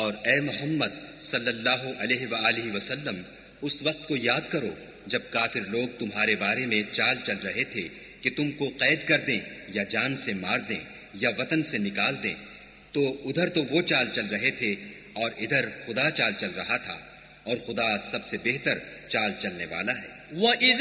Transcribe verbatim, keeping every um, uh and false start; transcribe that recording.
और ए मोहम्मद सल्लल्लाहु अलैहि वआलिहि वसल्लम, उस वक्त को याद करो जब काफिर लोग तुम्हारे बारे में चाल चल रहे थे कि तुमको कैद कर दें या जान से मार दें या वतन से निकाल दें। तो उधर तो वो चाल चल रहे थे और इधर खुदा चाल चल रहा था, और खुदा सबसे बेहतर चाल चलने वाला है।